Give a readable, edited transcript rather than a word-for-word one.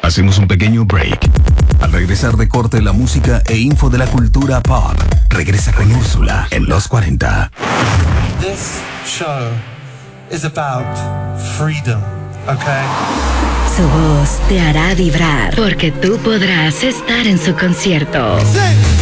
Hacemos un pequeño break. Al regresar de corte, la música e info de la cultura pop. Regresa con Úrsula en los 40. This show is about freedom, okay? Su voz te hará vibrar porque tú podrás estar en su concierto. Sí.